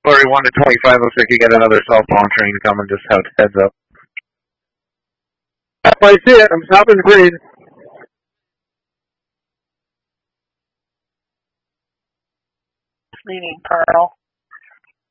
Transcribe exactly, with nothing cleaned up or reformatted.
thirty-one to twenty-five looks like you got another southbound train coming, just have heads up. I see it. I'm stopping the green. Leaving Pearl.